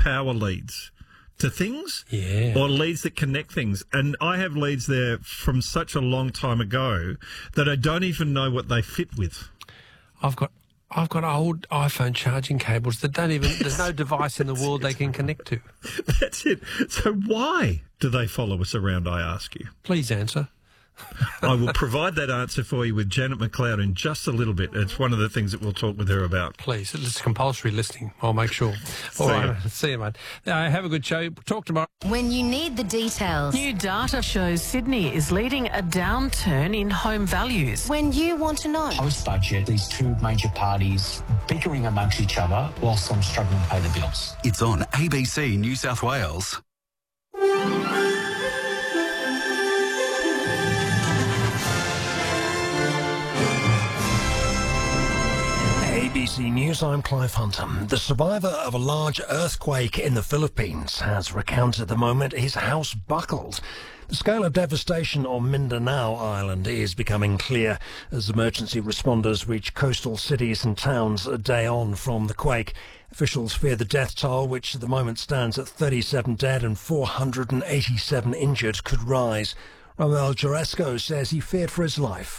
power leads to things, or leads that connect things. And I have leads there from such a long time ago that I don't even know what they fit with. I've got old iPhone charging cables that don't even, there's no device in the world they can connect to. That's it. So why do they follow us around, I ask you? Please answer. I will provide that answer for you with Janet McLeod in just a little bit. It's one of the things that we'll talk with her about. Please, it's compulsory listening. I'll make sure. All right, see you, mate. Have a good show. Talk tomorrow. When you need the details. New data shows Sydney is leading a downturn in home values. When you want to know. Post-budget, these two major parties bickering amongst each other whilst I'm struggling to pay the bills. It's on ABC New South Wales. ABC News, I'm Clive Hunter. The survivor of a large earthquake in the Philippines has recounted the moment his house buckled. The scale of devastation on Mindanao Island is becoming clear as emergency responders reach coastal cities and towns a day on from the quake. Officials fear the death toll, which at the moment stands at 37 dead and 487 injured, could rise. Romel Joresco says he feared for his life.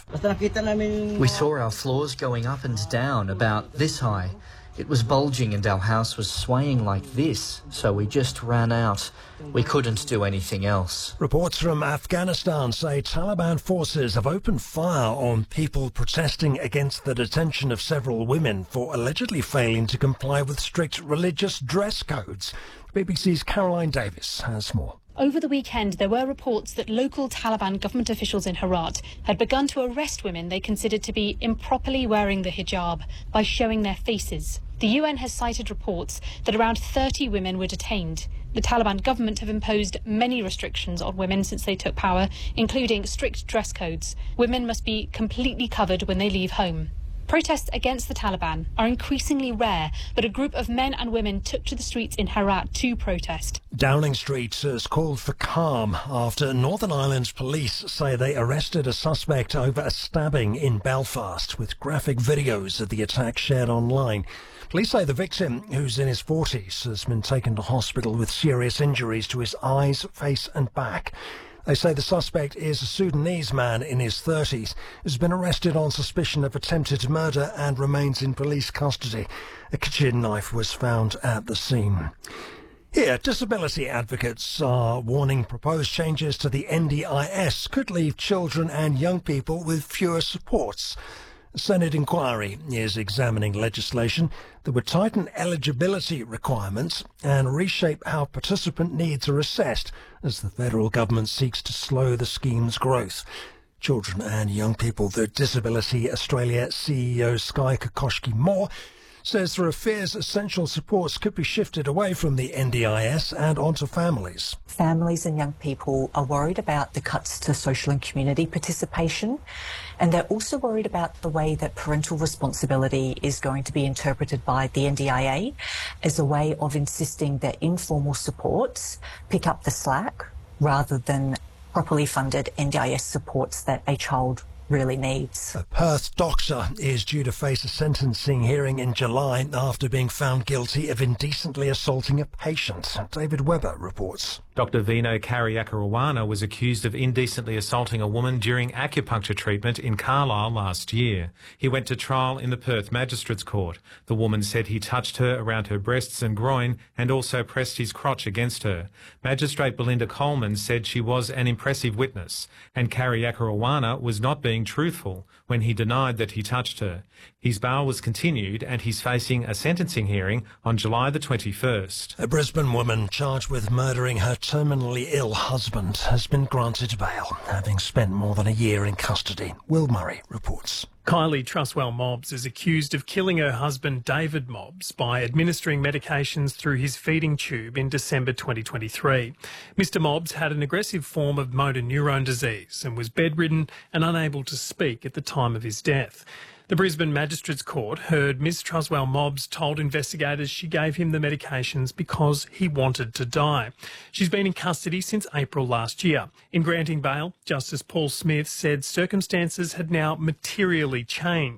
We saw our floors going up and down about this high. It was bulging and our house was swaying like this, so we just ran out. We couldn't do anything else. Reports from Afghanistan say Taliban forces have opened fire on people protesting against the detention of several women for allegedly failing to comply with strict religious dress codes. BBC's Caroline Davis has more. Over the weekend, there were reports that local Taliban government officials in Herat had begun to arrest women they considered to be improperly wearing the hijab by showing their faces. The UN has cited reports that around 30 women were detained. The Taliban government have imposed many restrictions on women since they took power, including strict dress codes. Women must be completely covered when they leave home. Protests against the Taliban are increasingly rare, but a group of men and women took to the streets in Herat to protest. Downing Street has called for calm after Northern Ireland police say they arrested a suspect over a stabbing in Belfast, with graphic videos of the attack shared online. Police say the victim, who's in his 40s, has been taken to hospital with serious injuries to his eyes, face and back. They say the suspect is a Sudanese man in his 30s, who's been arrested on suspicion of attempted murder and remains in police custody. A kitchen knife was found at the scene. Here, disability advocates are warning proposed changes to the NDIS could leave children and young people with fewer supports. The Senate inquiry is examining legislation that would tighten eligibility requirements and reshape how participant needs are assessed as the federal government seeks to slow the scheme's growth. Children and Young People with Disability Australia CEO Sky Kokoschky-Moore says there are fears essential supports could be shifted away from the NDIS and onto families. Families and young people are worried about the cuts to social and community participation, and they're also worried about the way that parental responsibility is going to be interpreted by the NDIA as a way of insisting that informal supports pick up the slack rather than properly funded NDIS supports that a child really needs. A Perth doctor is due to face a sentencing hearing in July after being found guilty of indecently assaulting a patient. David Webber reports. Dr. Vino Karyakarawana was accused of indecently assaulting a woman during acupuncture treatment in Carlisle last year. He went to trial in the Perth Magistrates Court. The woman said he touched her around her breasts and groin and also pressed his crotch against her. Magistrate Belinda Coleman said she was an impressive witness, and Karyakarawana was not being truthful when he denied that he touched her. His bail was continued and he's facing a sentencing hearing on July the 21st. A Brisbane woman charged with murdering her terminally ill husband has been granted bail, having spent more than a year in custody. Will Murray reports. Kylie Truswell Mobbs is accused of killing her husband David Mobbs by administering medications through his feeding tube in December 2023. Mr Mobbs had an aggressive form of motor neurone disease and was bedridden and unable to speak at the time of his death. The Brisbane Magistrates Court heard Ms Truswell Mobbs told investigators she gave him the medications because he wanted to die. She's been in custody since April last year. In granting bail, Justice Paul Smith said circumstances had now materially changed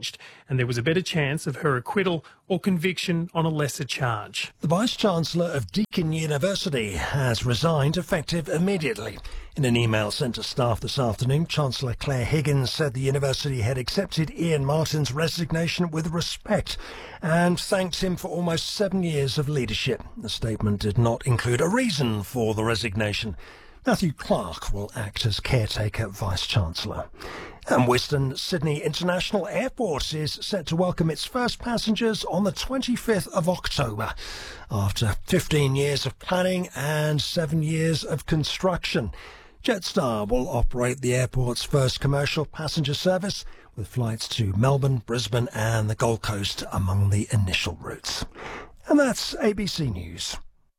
and there was a better chance of her acquittal or conviction on a lesser charge. The Vice-Chancellor of Deakin University has resigned effective immediately. In an email sent to staff this afternoon, Chancellor Claire Higgins said the university had accepted Ian Martin's resignation with respect and thanked him for almost 7 years of leadership. The statement did not include a reason for the resignation. Matthew Clark will act as caretaker Vice-Chancellor. And Western Sydney International Airport is set to welcome its first passengers on the 25th of October, after 15 years of planning and 7 years of construction. Jetstar will operate the airport's first commercial passenger service, with flights to Melbourne, Brisbane and the Gold Coast among the initial routes. And that's ABC News.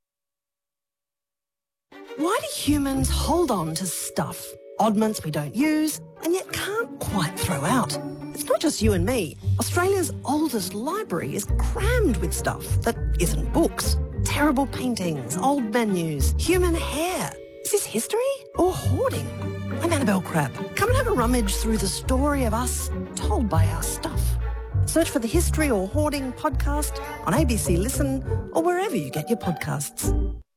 Why do humans hold on to stuff? Oddments we don't use and yet can't quite throw out. It's not just you and me. Australia's oldest library is crammed with stuff that isn't books. Terrible paintings, old menus, human hair. Is this history or hoarding? I'm Annabelle Crabb. Come and have a rummage through the story of us told by our stuff. Search for the History or Hoarding podcast on ABC Listen or wherever you get your podcasts.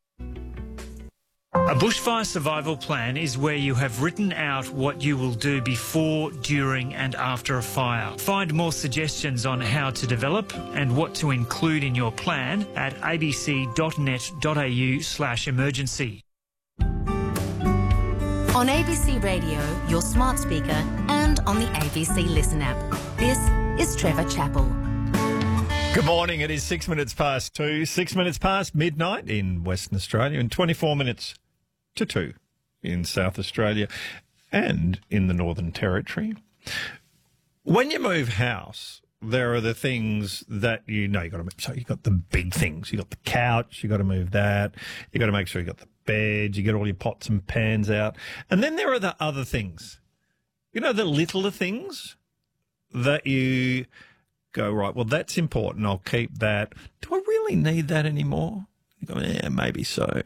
A bushfire survival plan is where you have written out what you will do before, during and after a fire. Find more suggestions on how to develop and what to include in your plan at abc.net.au/emergency. On ABC Radio, your smart speaker, and on the ABC Listen app. This is Trevor Chappell. Good morning. It is 6 minutes past 2, 6 minutes past midnight in Western Australia, and 24 minutes to 2 in South Australia and in the Northern Territory. When you move house, there are the things that you got to move. So you've got the big things. You've got the couch. You've got to move that. You've got to make sure you've got the bed. You get all your pots and pans out. And then there are the other things. You know, the littler things that you go, right, well, that's important. I'll keep that. Do I really need that anymore? You go, yeah, maybe so.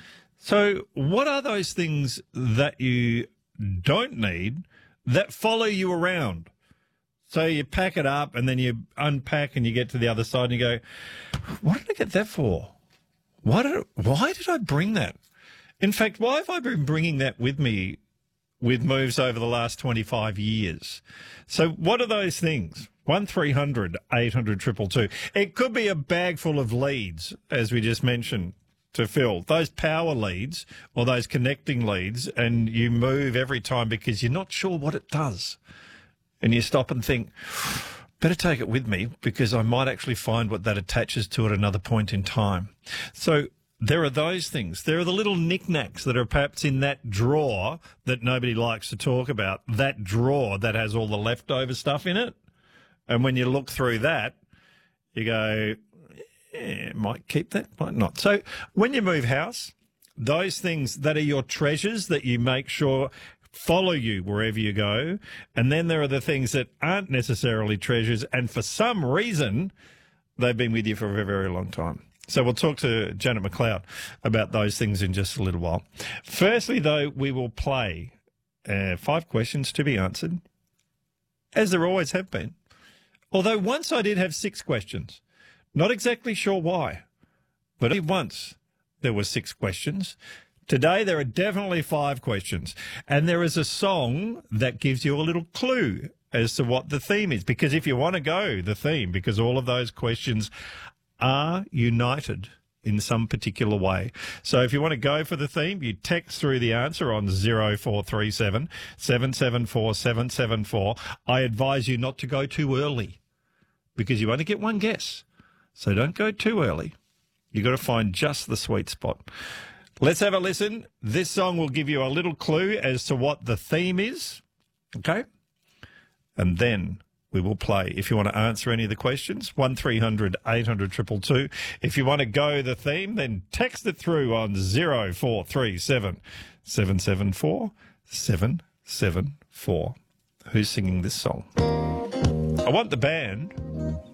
So what are those things that you don't need that follow you around? So you pack it up and then you unpack and you get to the other side and you go, what did I get that for? Why did I bring that? In fact, why have I been bringing that with me with moves over the last 25 years? So what are those things? 1300 800 222. It could be a bag full of leads, as we just mentioned, to fill. Those power leads or those connecting leads, and you move every time because you're not sure what it does. And you stop and think, better take it with me because I might actually find what that attaches to at another point in time. So there are those things. There are the little knickknacks that are perhaps in that drawer that nobody likes to talk about, that drawer that has all the leftover stuff in it. And when you look through that, you go, yeah, might keep that, might not. So when you move house, those things that are your treasures that you make sure follow you wherever you go. And then there are the things that aren't necessarily treasures, and for some reason, they've been with you for a very, very long time. So we'll talk to Janet McLeod about those things in just a little while. Firstly, though, we will play 5 questions to be answered, as there always have been. Although once I did have 6 questions. Not exactly sure why, but only once there were 6 questions. Today there are definitely 5 questions, and there is a song that gives you a little clue as to what the theme is, because if you want to go the theme, because all of those questions are united in some particular way. So if you want to go for the theme, you text through the answer on 0437 774 774. I advise you not to go too early because you only get one guess. So don't go too early. You've got to find just the sweet spot. Let's have a listen. This song will give you a little clue as to what the theme is. Okay? And then we will play. If you want to answer any of the questions, 1300 800 222. If you want to go the theme, then text it through on 0437 774 774. Who's singing this song? I want the band